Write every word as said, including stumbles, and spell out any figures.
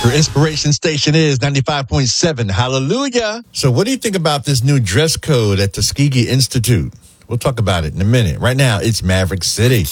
Your inspiration station is ninety-five point seven. Hallelujah. So what do you think about this new dress code at Tuskegee Institute? We'll talk about it in a minute. Right now, it's Maverick City.